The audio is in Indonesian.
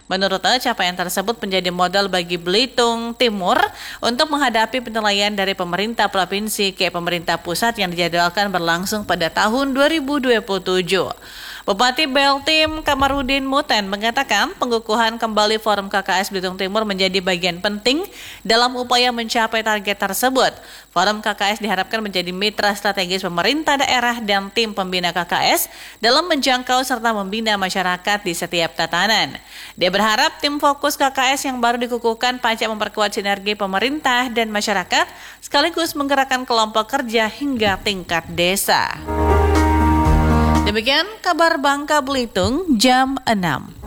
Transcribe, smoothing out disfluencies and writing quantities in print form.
Menurutnya, capaian tersebut menjadi modal bagi Belitung Timur untuk menghadapi penilaian dari pemerintah provinsi ke pemerintah pusat yang dijadwalkan berlangsung pada tahun 2027. Bupati Beltim Kamarudin Muten mengatakan pengukuhan kembali Forum KKS Belitung Timur menjadi bagian penting dalam upaya mencapai target tersebut. Forum KKS diharapkan menjadi mitra strategis pemerintah daerah dan tim pembina KKS dalam menjangkau serta membina masyarakat di setiap tatanan. Dia berharap tim fokus KKS yang baru dikukuhkan pajak memperkuat sinergi pemerintah dan masyarakat sekaligus menggerakkan kelompok kerja hingga tingkat desa. Demikian kabar Bangka Belitung jam 6.